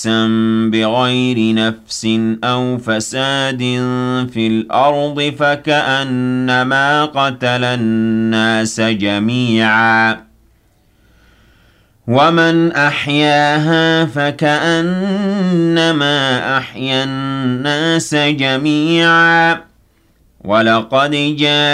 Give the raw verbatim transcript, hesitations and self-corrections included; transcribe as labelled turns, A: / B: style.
A: بغير نفس أو فساد في الأرض فكأنما قتل الناس جميعا ومن أحياها فكأنما أحيا الناس جميعا ولقد جاء